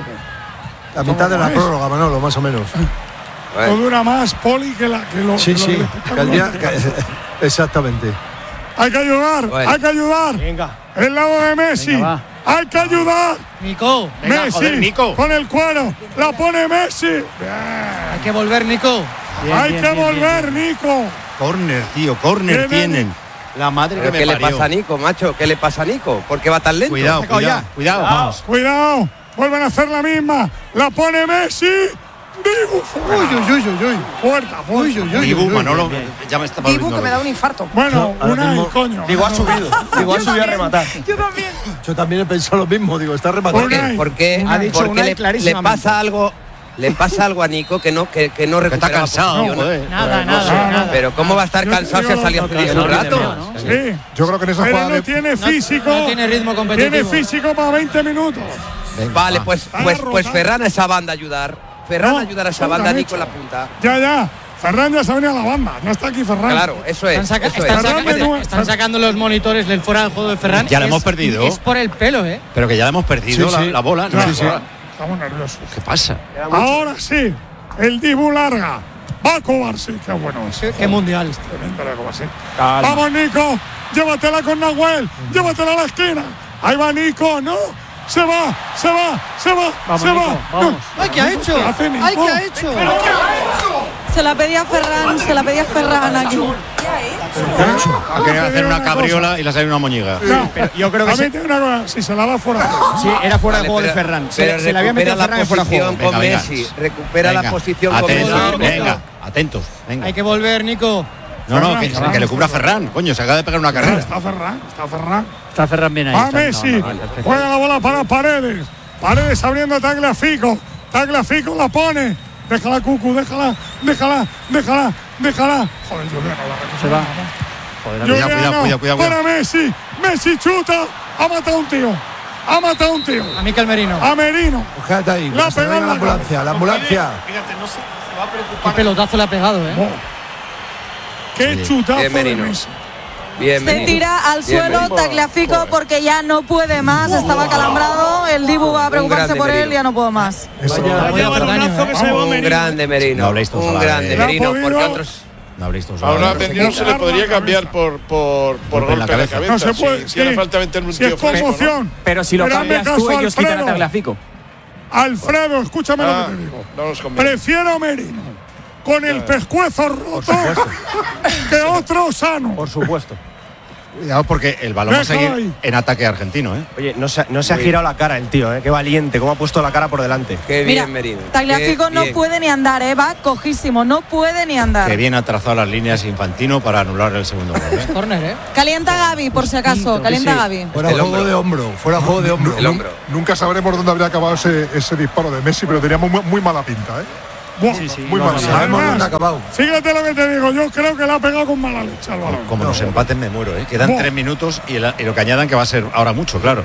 Speaker 1: La mitad de la prórroga, Manolo, más o menos.
Speaker 2: No dura más, Poli, que, la, que lo
Speaker 1: Sí,
Speaker 2: que lo
Speaker 1: sí.
Speaker 2: del
Speaker 1: Que el día- que- exactamente.
Speaker 2: Hay que ayudar,
Speaker 5: Bueno.
Speaker 2: hay que ayudar.
Speaker 11: Venga.
Speaker 2: El lado de Messi.
Speaker 4: Venga,
Speaker 2: Hay que ayudar.
Speaker 6: Nico,
Speaker 3: Venga,
Speaker 2: Messi
Speaker 3: joder, Nico.
Speaker 2: con el cuero. La pone Messi. Bien.
Speaker 6: hay que volver, Nico.
Speaker 4: Bien,
Speaker 2: hay
Speaker 4: bien,
Speaker 2: que
Speaker 4: bien,
Speaker 2: volver, Nico.
Speaker 3: Corner, tío, corner
Speaker 2: Tienen-
Speaker 3: tienen. La madre que
Speaker 5: ¿Pero
Speaker 3: me
Speaker 5: ¿Qué le
Speaker 3: parió.
Speaker 5: pasa a Nico, macho? ¿Qué le pasa a Nico? ¿Por qué va tan lento?
Speaker 3: Cuidado,
Speaker 6: Sacado
Speaker 3: cuidado,
Speaker 6: ya.
Speaker 3: cuidado. Vamos.
Speaker 2: Cuidado. Vuelven a hacer la misma. La pone Messi. Dibu. Uy, uy, uy, uy, uy. Puerta, puerta.
Speaker 3: Dibu, Manolo, ya me está
Speaker 7: Dibu, que me da un
Speaker 3: volviendo
Speaker 7: infarto.
Speaker 2: Bueno,
Speaker 1: ahora
Speaker 2: una
Speaker 1: mismo-
Speaker 2: coño.
Speaker 11: Digo, ha subido. Digo, ha subido a rematar.
Speaker 7: Yo también.
Speaker 1: Yo también he pensado lo mismo, digo, está rematando.
Speaker 2: Unai.
Speaker 5: ¿Por qué? ¿Por qué?
Speaker 6: Ha dicho
Speaker 5: Porque
Speaker 6: Unai
Speaker 5: le, le
Speaker 6: clarísimamente.
Speaker 5: pasa algo. Le pasa algo a Nico que no que, que no
Speaker 3: Que
Speaker 5: recupera
Speaker 3: está
Speaker 5: la
Speaker 3: cansado,
Speaker 5: posición.
Speaker 3: joder.
Speaker 6: Nada,
Speaker 2: No,
Speaker 6: nada,
Speaker 2: no.
Speaker 6: nada.
Speaker 5: Pero ¿cómo va a estar
Speaker 2: Yo
Speaker 5: cansado si ha
Speaker 2: digo-
Speaker 5: salido
Speaker 2: no,
Speaker 5: hace
Speaker 4: no,
Speaker 5: un
Speaker 4: no,
Speaker 5: rato?
Speaker 4: no, no.
Speaker 2: Sí.
Speaker 12: Yo creo que en esa
Speaker 2: Pero
Speaker 12: jugada
Speaker 2: no
Speaker 12: de-
Speaker 2: tiene
Speaker 6: No-
Speaker 2: físico.
Speaker 6: no tiene ritmo competitivo.
Speaker 2: Tiene físico para veinte minutos.
Speaker 3: Venga,
Speaker 5: Vale,
Speaker 3: va.
Speaker 5: pues,
Speaker 2: Está
Speaker 5: pues,
Speaker 2: arrugado.
Speaker 5: pues Ferran a esa banda a ayudar. Ferran
Speaker 2: No,
Speaker 5: a ayudar a esa
Speaker 2: eso
Speaker 5: banda,
Speaker 2: lo han
Speaker 5: Nico en la
Speaker 2: hecho.
Speaker 5: punta.
Speaker 2: Ya, ya. Ferran ya se ha venido a la banda. No está aquí Ferran.
Speaker 5: Claro, eso es.
Speaker 6: Están, saca-
Speaker 5: eso
Speaker 6: están
Speaker 5: es.
Speaker 6: saca-
Speaker 2: Ferran Menú-
Speaker 6: están sacando los monitores del fuera del juego de Ferran.
Speaker 3: Ya la
Speaker 6: Es-
Speaker 3: hemos perdido.
Speaker 6: Es por el pelo, ¿eh?
Speaker 3: Pero que ya la hemos perdido,
Speaker 1: Sí,
Speaker 3: la,
Speaker 1: sí.
Speaker 3: la bola. No,
Speaker 2: Ya,
Speaker 3: sí, sí.
Speaker 2: Estamos nerviosos.
Speaker 3: ¿Qué pasa?
Speaker 2: Ahora sí. El Dibu larga. Va a Cubarsí. Qué bueno es.
Speaker 6: Qué mundial.
Speaker 2: Tremendo la Cubarsí. Vamos, Nico. Llévatela con Nahuel. Llévatela a la esquina. Ahí va Nico. No. Se va. Se va. Se va.
Speaker 4: Vamos,
Speaker 2: se
Speaker 4: Nico,
Speaker 2: va.
Speaker 4: vamos.
Speaker 2: No.
Speaker 6: ¡Ay, qué ha hecho!
Speaker 2: ¿Qué hace Nico?
Speaker 6: ¡Ay, qué ha hecho!
Speaker 7: Se la pedía Ferran, se la pedía Ferran aquí.
Speaker 3: Ha querido hacer una cabriola y le ha salido una moñiga.
Speaker 2: No,
Speaker 6: Pero yo creo que
Speaker 2: a mí
Speaker 6: se-
Speaker 2: tiene una cosa. Si se la da fuera.
Speaker 6: Sí, era fuera
Speaker 5: Vale,
Speaker 6: de juego de
Speaker 5: pero-
Speaker 6: Ferran. Se,
Speaker 5: pero
Speaker 6: se le había metido
Speaker 5: recupera
Speaker 6: Ferran
Speaker 5: la
Speaker 6: en fuera de juego.
Speaker 5: posición con
Speaker 3: Venga, venga.
Speaker 5: Messi. Recupera la
Speaker 3: Venga,
Speaker 5: posición con
Speaker 3: atentos,
Speaker 5: Messi.
Speaker 3: venga, atentos. Venga.
Speaker 6: Hay que volver, Nico.
Speaker 3: No, no, que,
Speaker 2: Ferran,
Speaker 3: que le cubra Ferran, coño, se acaba de pegar una carrera.
Speaker 2: Está Ferran. Está Ferran.
Speaker 4: Está Ferran bien ahí.
Speaker 2: Va
Speaker 4: está-
Speaker 2: Messi.
Speaker 4: no, no, vale, perfecto.
Speaker 2: Juega la bola para Paredes. Paredes abriendo Tagliafico. Tagliafico la pone. Déjala, Cucu. Déjala. Déjala. Déjala. Déjala. Joder, Juliano la recupera.
Speaker 4: Se va. Joder,
Speaker 3: Cuidado,
Speaker 2: Juliano
Speaker 3: cuidado, cuidado, cuidado,
Speaker 2: para Messi. Messi chuta. Ha matado a un tío. Ha matado a un tío.
Speaker 6: A Mikel Merino.
Speaker 2: A Merino.
Speaker 1: Quédate ahí.
Speaker 2: La
Speaker 1: que se
Speaker 2: pegó
Speaker 1: venga
Speaker 2: en
Speaker 1: la
Speaker 2: la
Speaker 1: ambulancia, la ambulancia.
Speaker 6: Qué pelotazo le ha pegado, ¿eh?
Speaker 2: Oh. Qué
Speaker 3: Sí.
Speaker 2: chutazo
Speaker 5: Bien,
Speaker 2: de
Speaker 5: Merino.
Speaker 2: Messi.
Speaker 5: Bien,
Speaker 7: Se
Speaker 5: Merino.
Speaker 7: tira al
Speaker 5: Bien,
Speaker 7: suelo
Speaker 5: Merino.
Speaker 7: Tagliafico porque ya no puede más. Estaba calambrado. El Dibu va a
Speaker 5: Un
Speaker 7: preocuparse
Speaker 5: grande
Speaker 7: por él.
Speaker 5: Merino.
Speaker 7: Ya no puedo más.
Speaker 1: Eso.
Speaker 6: Vaya balonazo que se llevó
Speaker 5: Un grande Merino.
Speaker 3: No habléis todos a
Speaker 5: Un
Speaker 3: la
Speaker 5: grande
Speaker 3: vez.
Speaker 5: Merino.
Speaker 2: ¿La ha
Speaker 5: Porque
Speaker 2: podido?
Speaker 5: otros.
Speaker 3: No habréis todos
Speaker 8: Ahora a
Speaker 3: hablado.
Speaker 8: Menino se le podría cambiar por, por, por
Speaker 3: Golpe en la
Speaker 8: golpe en la
Speaker 3: cabeza.
Speaker 8: cabeza.
Speaker 2: No se puede.
Speaker 8: Si, si
Speaker 2: sí.
Speaker 8: hace falta meterle un
Speaker 2: Si
Speaker 8: tío
Speaker 2: es
Speaker 8: fresco, ¿no?
Speaker 2: conmoción.
Speaker 11: Pero si lo
Speaker 2: Pero hazme
Speaker 11: cambias tú,
Speaker 2: caso,
Speaker 11: ellos quitan a
Speaker 2: Alfredo.
Speaker 11: Tagliafico.
Speaker 2: Alfredo, escúchame
Speaker 8: Ah,
Speaker 2: lo que te digo.
Speaker 8: no nos conviene.
Speaker 2: Prefiero a Merino con el pescuezo roto que otro sano.
Speaker 11: Por supuesto.
Speaker 3: Cuidado porque el balón va a seguir en ataque argentino, ¿eh?
Speaker 13: Oye, no se, no se ha girado la cara el tío, ¿eh? Qué valiente, cómo ha puesto la cara por delante.
Speaker 5: Qué
Speaker 7: Mira,
Speaker 5: bien, Merino.
Speaker 7: Tagliafico
Speaker 5: Qué
Speaker 7: no
Speaker 5: bien.
Speaker 7: puede ni andar, ¿eh? Va cojísimo, no puede ni andar.
Speaker 3: Que bien ha trazado las líneas Infantino para anular el segundo gol, ¿eh?
Speaker 10: Córner, ¿eh?
Speaker 7: Calienta Gaby, por si acaso, calienta Gaby.
Speaker 1: Fuera juego de hombro, fuera juego de hombro.
Speaker 5: El hombro.
Speaker 12: Nunca sabremos dónde habría acabado ese, ese disparo de Messi, pero tenía muy, muy mala pinta, ¿eh?
Speaker 2: Buah,
Speaker 1: Sí, sí,
Speaker 12: Muy
Speaker 1: no,
Speaker 12: mala
Speaker 1: no
Speaker 12: pinta.
Speaker 1: sabemos
Speaker 2: Además,
Speaker 1: dónde ha acabado.
Speaker 2: Fíjate lo que te digo, yo creo que le ha pegado con mala leche al balón.
Speaker 3: Como nos empaten me muero, ¿eh? Quedan
Speaker 2: Buah.
Speaker 3: tres minutos y, el- y lo que añadan que va a ser ahora mucho, claro.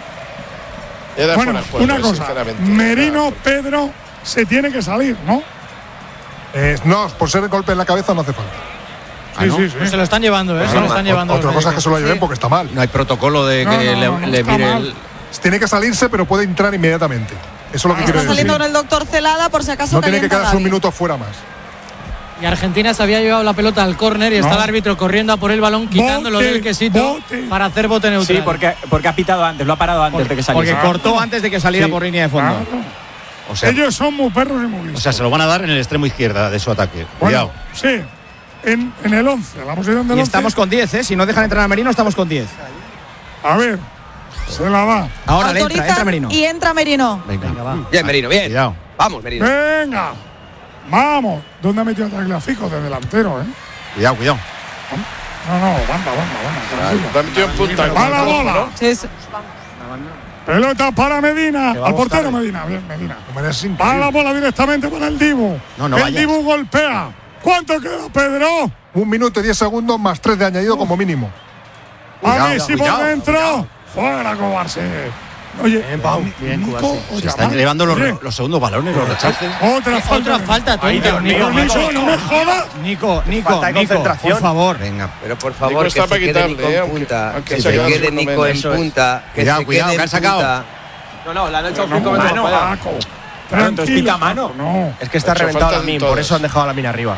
Speaker 8: Era
Speaker 2: Bueno,
Speaker 8: fuera de juego,
Speaker 2: una
Speaker 8: eh,
Speaker 2: cosa,
Speaker 8: sinceramente.
Speaker 2: Merino, Pedro, se tiene que salir, ¿no?
Speaker 12: Eh, no, por ser el golpe en la cabeza no hace falta.
Speaker 2: Sí, sí, sí.
Speaker 10: Pues se lo están llevando, ¿eh? Se lo están llevando.
Speaker 12: Otra
Speaker 10: los
Speaker 12: cosa es que se lo
Speaker 10: médicos.
Speaker 12: lleven porque está mal.
Speaker 3: No hay protocolo de
Speaker 2: No,
Speaker 3: que
Speaker 2: no,
Speaker 3: le,
Speaker 2: no, no,
Speaker 3: le
Speaker 2: está
Speaker 3: mire
Speaker 2: mal.
Speaker 3: el.
Speaker 12: Tiene que salirse, pero puede entrar inmediatamente. Eso es lo que quiero
Speaker 7: Está
Speaker 12: decir.
Speaker 7: saliendo con el doctor Celada, por si acaso
Speaker 12: No tiene que
Speaker 7: calienta
Speaker 12: quedarse un
Speaker 7: Gaby.
Speaker 12: minuto fuera más.
Speaker 10: Y Argentina se había llevado la pelota al córner y está
Speaker 2: No.
Speaker 10: el árbitro corriendo a por el balón, quitándolo
Speaker 2: Bote,
Speaker 10: del quesito
Speaker 2: bote.
Speaker 10: para hacer bote neutral.
Speaker 13: Sí, porque, porque ha pitado antes, lo ha parado antes de que saliese.
Speaker 11: Porque cortó antes de que saliera
Speaker 13: Sí.
Speaker 11: por línea de fondo.
Speaker 2: Claro.
Speaker 3: O sea,
Speaker 2: Ellos son muy perros y muy
Speaker 3: o
Speaker 2: listos.
Speaker 3: sea, se lo van a dar en el extremo izquierda de su ataque.
Speaker 2: Bueno,
Speaker 3: Cuidado.
Speaker 2: sí, en, en el once, la posición del
Speaker 11: Y
Speaker 2: once.
Speaker 11: estamos con diez, ¿eh? Si no dejan entrar a Merino, estamos con diez.
Speaker 2: A ver, se la da.
Speaker 11: Ahora le entra,
Speaker 7: Autorizan
Speaker 11: entra Merino.
Speaker 7: y entra Merino.
Speaker 3: Venga,
Speaker 5: Bien, Merino, bien.
Speaker 3: Cuidado.
Speaker 5: Vamos, Merino.
Speaker 2: Venga, vamos. ¿Dónde ha metido a Tagliafico? De delantero, ¿eh?
Speaker 3: Cuidado, cuidado.
Speaker 2: No, no, banda, banda, banda. tranquilo.
Speaker 8: La ha metido en punta.
Speaker 2: Va la bola.
Speaker 7: Sí, sí.
Speaker 2: Pelota para Medina.
Speaker 12: Que va a
Speaker 2: Al portero
Speaker 12: buscar.
Speaker 2: Medina. Bien, Medina.
Speaker 12: De manera sin
Speaker 2: Va la bola directamente para el Dibu.
Speaker 3: No, no
Speaker 2: el
Speaker 3: vayas.
Speaker 2: Dibu golpea. ¿Cuánto queda, Pedro?
Speaker 12: Un minuto y diez segundos más tres de añadido como mínimo.
Speaker 2: A
Speaker 3: Cuidado,
Speaker 2: Messi por
Speaker 3: cuidado,
Speaker 2: dentro. Fuera, Cobarse. Oye,
Speaker 1: Bien, Pau.
Speaker 2: Bien, Nico,
Speaker 3: Se están llevando los, los segundos balones, los rechaces.
Speaker 2: Otra falta.
Speaker 10: Otra falta,
Speaker 11: Ay,
Speaker 10: tonto.
Speaker 11: Dios
Speaker 10: Nico,
Speaker 11: mío,
Speaker 10: Nico.
Speaker 2: Nico, no me jodas.
Speaker 11: Nico, Nico,
Speaker 13: Falta de
Speaker 11: Nico,
Speaker 13: concentración.
Speaker 11: por favor.
Speaker 3: Venga.
Speaker 5: Pero por
Speaker 8: Nico
Speaker 5: favor, que
Speaker 8: está
Speaker 5: se
Speaker 8: para
Speaker 5: quede
Speaker 8: quitarle,
Speaker 5: Nico
Speaker 8: eh,
Speaker 5: en
Speaker 8: aunque-
Speaker 5: punta.
Speaker 8: aunque
Speaker 5: Que
Speaker 8: se
Speaker 5: se
Speaker 8: haya
Speaker 5: quede
Speaker 8: quedado
Speaker 5: Nico
Speaker 8: menos.
Speaker 5: en
Speaker 8: Eso es.
Speaker 5: punta. Que
Speaker 3: Cuidado,
Speaker 5: se
Speaker 3: cuidado,
Speaker 5: quede
Speaker 3: que
Speaker 5: en
Speaker 3: han sacado.
Speaker 5: punta.
Speaker 13: No, no, le han hecho
Speaker 2: No,
Speaker 13: cinco metros
Speaker 2: mano,
Speaker 13: para allá.
Speaker 2: Paco.
Speaker 13: Claro, entonces
Speaker 2: Tranquilo,
Speaker 13: pita mano.
Speaker 2: Paco, no.
Speaker 13: Es que está
Speaker 8: Ha hecho
Speaker 13: reventado
Speaker 8: falta
Speaker 13: la
Speaker 8: en
Speaker 13: min,
Speaker 8: todas.
Speaker 13: por eso han dejado la mina arriba.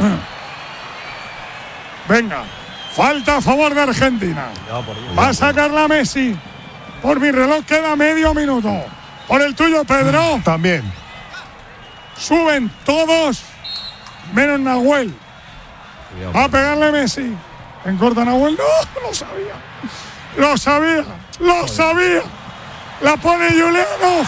Speaker 2: Venga, falta a favor de Argentina. Va a sacar la Messi. Por mi reloj queda medio minuto. Por el tuyo, Pedro.
Speaker 12: También.
Speaker 2: Suben todos, menos Nahuel. Va a pegarle Messi. En corta Nahuel. No, lo sabía. Lo sabía. Lo sabía. La pone Juliano.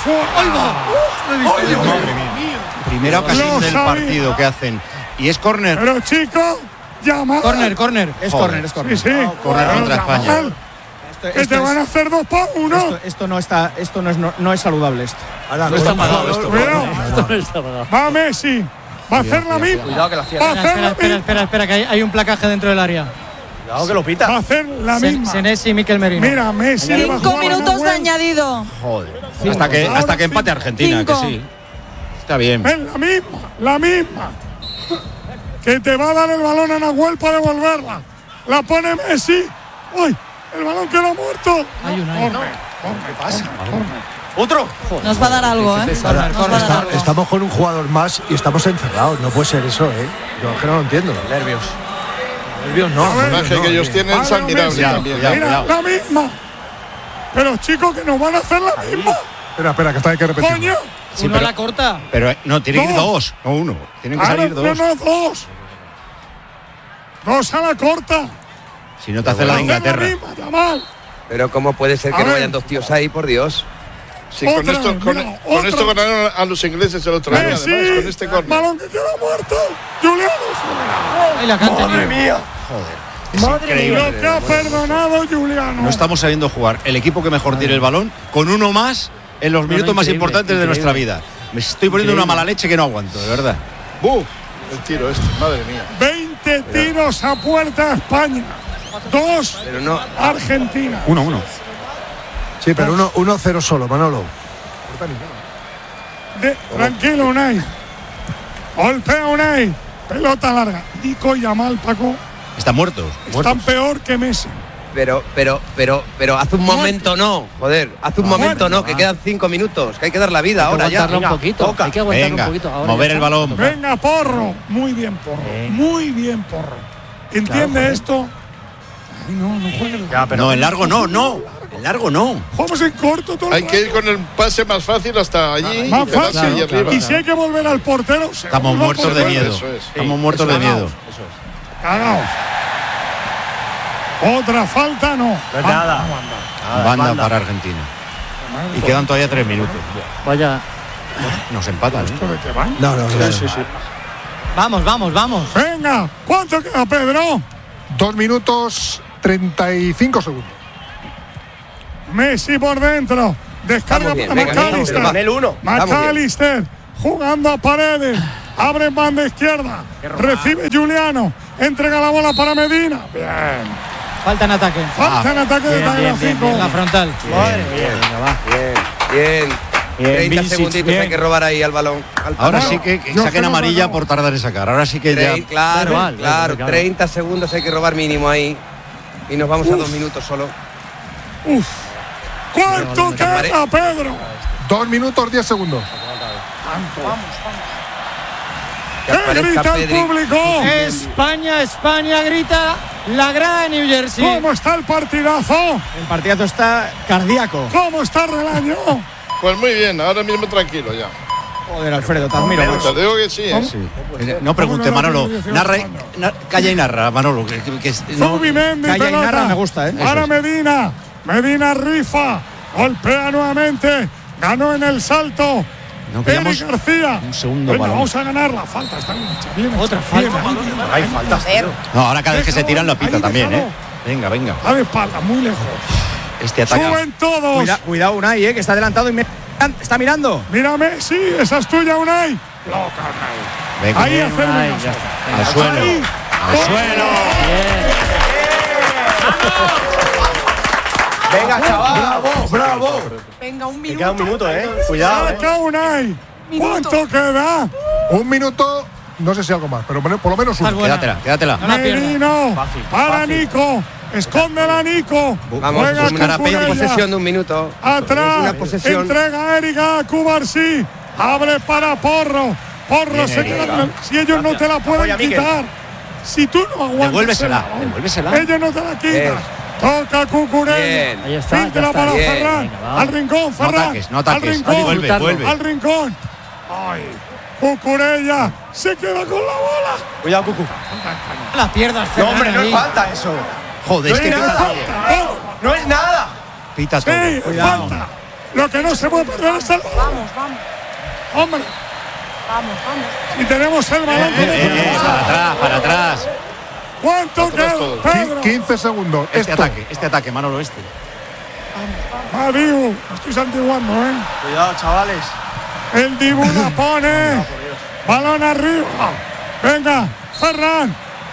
Speaker 3: Primera ocasión
Speaker 2: Lo
Speaker 3: del
Speaker 2: sabía.
Speaker 3: partido que hacen. Y es córner.
Speaker 2: Pero chico, llama.
Speaker 10: Córner, córner.
Speaker 11: Es
Speaker 3: Joder.
Speaker 11: córner, es
Speaker 2: Sí,
Speaker 11: córner.
Speaker 2: sí.
Speaker 3: Córner
Speaker 2: Pero
Speaker 3: contra
Speaker 2: llama
Speaker 3: España.
Speaker 2: mal,
Speaker 11: Esto,
Speaker 2: Que
Speaker 11: esto
Speaker 2: te van a
Speaker 11: es-
Speaker 2: hacer dos para uno.
Speaker 11: esto, esto no está, esto no es, no, no es saludable esto.
Speaker 1: Ahora,
Speaker 11: No está
Speaker 1: con un
Speaker 11: pagado
Speaker 1: jugador-
Speaker 11: esto.
Speaker 2: Cuidado. Va Messi. Va a hacer la misma.
Speaker 13: Cuidado que la
Speaker 2: Va a
Speaker 13: cierra.
Speaker 2: hacer
Speaker 10: Espera,
Speaker 2: la
Speaker 10: espera,
Speaker 2: misma.
Speaker 10: espera, espera, que hay, hay un placaje dentro del área.
Speaker 13: Cuidado que lo
Speaker 2: Va a
Speaker 13: pita.
Speaker 2: hacer la
Speaker 10: Sen-
Speaker 2: misma.
Speaker 10: Senesi y Mikel Merino.
Speaker 2: Mira, Messi. le va a
Speaker 7: Cinco
Speaker 2: jugar a
Speaker 7: minutos de
Speaker 2: Nahuel.
Speaker 7: añadido.
Speaker 3: Joder. Hasta que,
Speaker 2: Ahora
Speaker 3: hasta que empate
Speaker 2: cinco.
Speaker 3: Argentina,
Speaker 7: Cinco.
Speaker 3: que sí. Está bien.
Speaker 2: Es la misma, la misma. Que te va a dar el balón a Nahuel para devolverla. La pone Messi. ¡Uy! El balón quedó muerto.
Speaker 10: Hay una, hay una.
Speaker 2: Corre, corre, ¿Qué pasa?
Speaker 13: Otro.
Speaker 7: Nos va a dar algo, ¿eh?
Speaker 1: Ahora,
Speaker 7: Nos va a dar
Speaker 1: está-
Speaker 7: algo.
Speaker 1: estamos con un jugador más y estamos encerrados. No puede ser eso, ¿eh? Yo es que no lo entiendo.
Speaker 13: Nervios.
Speaker 1: Nervios no.
Speaker 2: A ver,
Speaker 8: El personaje
Speaker 1: no,
Speaker 8: que ellos
Speaker 1: eh.
Speaker 8: tienen es
Speaker 2: Vale,
Speaker 8: admirable
Speaker 2: Messi.
Speaker 8: también.
Speaker 3: Cuidado,
Speaker 2: Mira, la misma. Pero chicos, que nos van a hacer la misma.
Speaker 12: Espera, espera, que está hay que repetir.
Speaker 2: Coño.
Speaker 3: Sí,
Speaker 10: Uno
Speaker 3: pero-
Speaker 10: a la corta.
Speaker 3: Pero eh, no, tiene que ir
Speaker 2: Dos.
Speaker 3: dos, no uno. Tienen que
Speaker 2: Claro,
Speaker 3: salir
Speaker 2: no,
Speaker 3: dos.
Speaker 2: no, dos. Dos a la corta.
Speaker 3: Si no te hace la de
Speaker 2: Hacer la
Speaker 3: Inglaterra.
Speaker 2: misma, Yamal.
Speaker 5: Pero ¿cómo puede ser
Speaker 2: A
Speaker 5: que no
Speaker 2: ver.
Speaker 5: vayan dos tíos ahí, por Dios?
Speaker 8: Sí, con
Speaker 2: Otra
Speaker 8: esto,
Speaker 2: vez,
Speaker 8: con,
Speaker 2: mira,
Speaker 8: con
Speaker 2: otra.
Speaker 8: esto ganaron a los ingleses el otro día,
Speaker 2: Messi.
Speaker 8: además, con este córner.
Speaker 2: Balón que queda muerto. Juliano.
Speaker 10: Ahí la canta.
Speaker 13: Madre mía.
Speaker 3: Es increíble.
Speaker 2: Lo que ha perdonado Juliano.
Speaker 3: No estamos sabiendo jugar. El equipo que mejor tiene el balón con uno más en los minutos más
Speaker 4: increíble,
Speaker 3: importantes de nuestra
Speaker 4: increíble.
Speaker 3: vida. Me estoy poniendo una mala leche que no aguanto, de verdad.
Speaker 8: ¡Buf! El tiro este, madre mía.
Speaker 2: veinte tiros a puerta España. Dos
Speaker 5: Pero no.
Speaker 2: Argentina.
Speaker 3: Uno, uno.
Speaker 1: Sí, pero uno, uno cero solo, Manolo.
Speaker 2: De- tranquilo, Unai. Golpea Unai. Pelota larga. Nico y Yamal, Paco,
Speaker 3: Están muertos.
Speaker 2: están
Speaker 3: muertos.
Speaker 2: peor que Messi.
Speaker 5: Pero, pero, pero, pero hace un momento no. Joder, hace un momento no, que
Speaker 3: Ah.
Speaker 5: quedan cinco minutos. Que hay que dar la vida
Speaker 4: Hay que
Speaker 5: ahora ya.
Speaker 4: aguantarla un poquito.
Speaker 5: toca.
Speaker 4: Hay que aguantarla
Speaker 3: Venga,
Speaker 4: un poquito. Ahora
Speaker 3: mover
Speaker 4: ya
Speaker 3: el
Speaker 4: está.
Speaker 3: balón.
Speaker 2: Venga, Porro. Muy bien, Porro. Muy bien, Porro. ¿Entiende esto? Ay, no, no juegues.
Speaker 3: No, en largo no, no. En largo no.
Speaker 2: Jugamos en corto todo el
Speaker 8: Hay que ir
Speaker 2: rato.
Speaker 8: con el pase más fácil hasta allí
Speaker 2: Más
Speaker 8: y quedarse
Speaker 2: fácil.
Speaker 8: ahí arriba.
Speaker 2: Y si hay que volver al portero, se
Speaker 3: Estamos
Speaker 2: vuelve al
Speaker 3: muertos de
Speaker 2: portero.
Speaker 3: miedo.
Speaker 8: Eso es.
Speaker 3: Estamos muertos de
Speaker 2: Cagaos.
Speaker 3: miedo.
Speaker 2: Cagaos. Otra falta, no.
Speaker 13: No es nada.
Speaker 3: Banda,
Speaker 13: banda.
Speaker 3: para Argentina. Y quedan todavía tres minutos.
Speaker 4: Vaya.
Speaker 3: Nos empatan, ¿eh?
Speaker 2: ¿De qué van?
Speaker 1: No, no, no.
Speaker 6: Sí, sí, sí. Vamos, vamos, vamos.
Speaker 2: Venga, ¿cuánto queda, Pedro?
Speaker 12: Dos minutos treinta y cinco segundos.
Speaker 2: Messi por dentro. Descarga
Speaker 5: Vamos bien,
Speaker 2: para
Speaker 5: venga,
Speaker 2: McAllister.
Speaker 5: vamos,
Speaker 13: Con el uno.
Speaker 2: McAllister jugando a Paredes. Abre en banda izquierda. Recibe Juliano. Entrega la bola para Medina. Bien.
Speaker 6: Falta en ataque.
Speaker 2: Falta en ataque de
Speaker 4: bien, bien,
Speaker 2: Tagliafico.
Speaker 4: bien,
Speaker 6: En la frontal.
Speaker 13: Madre mía.
Speaker 4: Venga, va.
Speaker 5: Bien, bien.
Speaker 13: Bien,
Speaker 5: treinta
Speaker 13: Vilicic,
Speaker 5: segunditos
Speaker 13: bien.
Speaker 5: hay que robar ahí al balón. Al
Speaker 3: Ahora
Speaker 5: balón.
Speaker 3: sí que, que
Speaker 2: Yo
Speaker 3: saquen
Speaker 2: creo que
Speaker 3: amarilla
Speaker 2: no.
Speaker 3: por tardar en sacar. Ahora sí que ya.
Speaker 5: Tre- Claro,
Speaker 4: Da igual,
Speaker 5: claro.
Speaker 4: claro.
Speaker 5: treinta segundos hay que robar mínimo ahí. Y nos vamos a dos minutos solo.
Speaker 2: Uf. ¿Cuánto queda, Pedro?
Speaker 12: Dos minutos diez segundos.
Speaker 5: Que
Speaker 2: ¿Qué
Speaker 5: aparezca
Speaker 2: grita el
Speaker 5: Pedri.
Speaker 2: público?
Speaker 6: España, España, grita la grada de New Jersey.
Speaker 2: ¿Cómo está el partidazo?
Speaker 6: El partidazo está cardíaco.
Speaker 2: ¿Cómo está Relaño?
Speaker 8: Pues muy bien, ahora mismo tranquilo ya.
Speaker 6: Joder, Alfredo, te admiro.
Speaker 8: Te digo que sí, ¿eh?
Speaker 3: Sí. No pregunte, Manolo. Narra, na- calla y narra, Manolo. Que, que- que- no-
Speaker 2: Zubimendi,
Speaker 6: Calla y
Speaker 2: pelota.
Speaker 6: narra, me gusta, ¿eh?
Speaker 2: Para
Speaker 3: Eso es.
Speaker 2: Medina. Medina rifa. Golpea nuevamente. Ganó en el salto.
Speaker 3: No,
Speaker 2: Eric
Speaker 3: pillamos
Speaker 2: García.
Speaker 3: un segundo
Speaker 2: Venga,
Speaker 3: balón.
Speaker 2: vamos a ganar la falta. Está bien hecha, bien hecha,
Speaker 6: Otra
Speaker 2: bien
Speaker 6: falta.
Speaker 2: hecha.
Speaker 13: Hay faltas.
Speaker 3: No, ahora cada vez que se tiran la pita
Speaker 2: Ahí,
Speaker 3: también, ¿eh?
Speaker 2: déjalo.
Speaker 3: Venga, venga.
Speaker 2: A de espalda, muy lejos.
Speaker 3: Este ataque.
Speaker 2: Suben todos.
Speaker 6: Cuida- cuidado, Unai, eh, que está adelantado y me- está mirando.
Speaker 2: Mírame, sí, esa es tuya, Unai. Loca, Unai.
Speaker 3: Venga.
Speaker 2: Ahí
Speaker 3: Bien,
Speaker 2: hacer
Speaker 4: Unai,
Speaker 2: menos.
Speaker 4: ya está.
Speaker 3: Al suelo.
Speaker 2: Ahí.
Speaker 3: Al suelo.
Speaker 13: Venga, chaval.
Speaker 1: Bravo, bravo.
Speaker 7: Venga, un
Speaker 13: Te
Speaker 7: minuto.
Speaker 13: queda un minuto, eh. Cuidado, eh.
Speaker 2: Saca Unai.
Speaker 7: Minuto.
Speaker 2: ¿Cuánto queda?
Speaker 12: Un minuto, no sé si algo más, pero por lo menos
Speaker 6: Estás
Speaker 12: uno.
Speaker 6: buena.
Speaker 3: Quédatela, quédatela.
Speaker 6: No la pierdas.
Speaker 2: Merino.
Speaker 13: Fácil,
Speaker 2: Para
Speaker 13: fácil.
Speaker 2: Nico. Escóndela, Nico.
Speaker 5: Vamos,
Speaker 2: Juega
Speaker 5: una, una
Speaker 2: Cucurella.
Speaker 5: posesión de un minuto.
Speaker 2: Atrás.
Speaker 5: Una posesión.
Speaker 2: Entrega a Erika a Cubarsí. Abre para Porro. Porro
Speaker 3: Bien,
Speaker 2: se queda
Speaker 3: Erika.
Speaker 2: con el- Si ellos no te la pueden
Speaker 13: Apoya a Miquel.
Speaker 2: quitar. Si tú no aguantas.
Speaker 3: Devuélvesela,
Speaker 2: el balón,
Speaker 3: devuélvesela.
Speaker 2: Ellos no te la quitan.
Speaker 5: Bien.
Speaker 2: Toca Cucurella.
Speaker 5: Bien.
Speaker 4: Ahí está, ya
Speaker 2: Fíntela
Speaker 4: está.
Speaker 2: para
Speaker 5: Bien.
Speaker 2: Ferran.
Speaker 4: Venga, va.
Speaker 2: Al rincón,
Speaker 3: No
Speaker 2: Ferran.
Speaker 3: ataques, no ataques.
Speaker 2: Al rincón.
Speaker 3: Vuelve, vuelve.
Speaker 2: Al rincón. Ay. Cucurella se queda con la bola.
Speaker 13: Cuidado, Cucu.
Speaker 6: La pierdas,
Speaker 13: No,
Speaker 6: Ferran,
Speaker 13: hombre, no
Speaker 6: ahí.
Speaker 13: es falta eso.
Speaker 3: Joder, es que
Speaker 13: No es
Speaker 3: pita
Speaker 13: nada.
Speaker 3: todo.
Speaker 13: No es nada.
Speaker 3: Pita todo.
Speaker 2: Sí, falta. Lo que no se puede perder es el balón.
Speaker 7: Vamos, vamos,
Speaker 2: Hombre,
Speaker 7: vamos, vamos.
Speaker 2: si tenemos el balón,
Speaker 3: Eh,
Speaker 2: ¿cómo
Speaker 3: eh, eh,
Speaker 2: tenemos?
Speaker 3: para atrás, para atrás.
Speaker 2: ¿Cuánto queda,
Speaker 8: todos.
Speaker 2: Pedro?
Speaker 12: quince segundos.
Speaker 3: Este
Speaker 12: Esto.
Speaker 3: ataque, este ataque, Manolo, este.
Speaker 2: Adiós, me estoy santiguando, ¿eh?
Speaker 13: Cuidado, chavales.
Speaker 2: El Dibu la pone. Balón arriba. Venga, Ferran.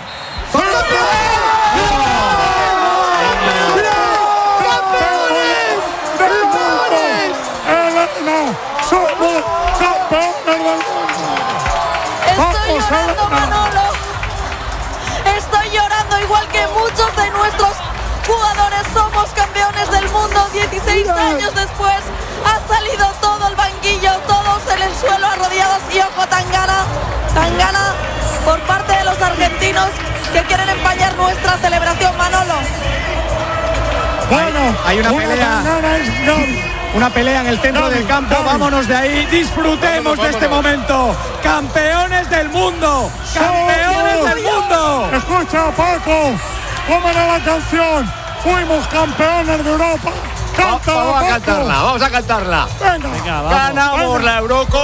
Speaker 2: Elena, somos campeones del mundo.
Speaker 7: Estoy
Speaker 2: Vamos,
Speaker 7: llorando,
Speaker 2: Elena.
Speaker 7: Manolo. Estoy llorando igual que muchos de nuestros jugadores. Somos campeones del mundo. dieciséis años después ha salido todo el banquillo, todos en el suelo arrodillados. Y ojo, Tangana, Tangana por parte de los argentinos que quieren empañar nuestra celebración, Manolo.
Speaker 2: Bueno,
Speaker 6: Hay una pelea.
Speaker 2: tangana es Gavi.
Speaker 6: Una pelea en el centro
Speaker 2: Gavi,
Speaker 6: del campo.
Speaker 2: Gavi.
Speaker 6: Vámonos de ahí. Disfrutemos
Speaker 8: Vámonos,
Speaker 6: de este
Speaker 8: vámonos.
Speaker 6: momento. Campeones del mundo. Campeones del mundo.
Speaker 2: Escucha, Paco, ¿cómo era la canción? Fuimos campeones de Europa. Cántala,
Speaker 3: Vamos a
Speaker 2: Paco.
Speaker 3: cantarla, vamos a cantarla.
Speaker 2: Venga,
Speaker 4: Venga, vamos.
Speaker 3: Ganamos la Eurocopa.